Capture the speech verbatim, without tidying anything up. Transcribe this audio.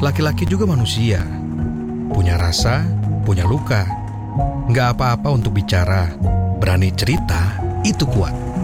Laki-laki juga manusia, punya rasa, punya luka. Nggak apa-apa untuk bicara, berani cerita, itu kuat.